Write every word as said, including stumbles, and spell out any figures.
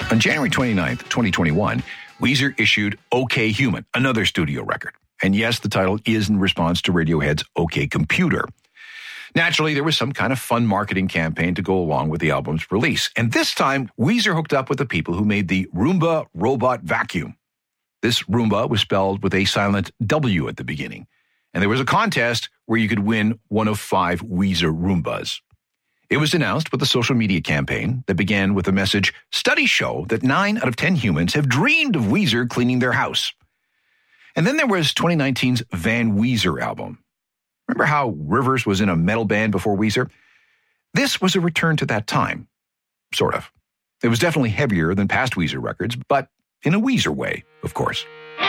On January twenty-ninth, twenty twenty-one, Weezer issued OK Human, another studio record. And yes, the title is in response to Radiohead's OK Computer. Naturally, there was some kind of fun marketing campaign to go along with the album's release. And this time, Weezer hooked up with the people who made the Roomba robot vacuum. This Roomba was spelled with a silent W at the beginning. And there was a contest where you could win one of five Weezer Roombas. It was announced with a social media campaign that began with the message, "Studies show that nine out of ten humans have dreamed of Weezer cleaning their house." And then there was twenty nineteen's Van Weezer album. Remember how Rivers was in a metal band before Weezer? This was a return to that time. Sort of. It was definitely heavier than past Weezer records, but in a Weezer way, of course.